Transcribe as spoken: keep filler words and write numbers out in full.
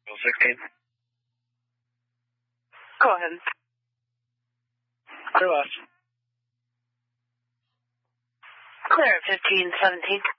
sixteen. Go ahead. Clear last. Clear at fifteen seventeen.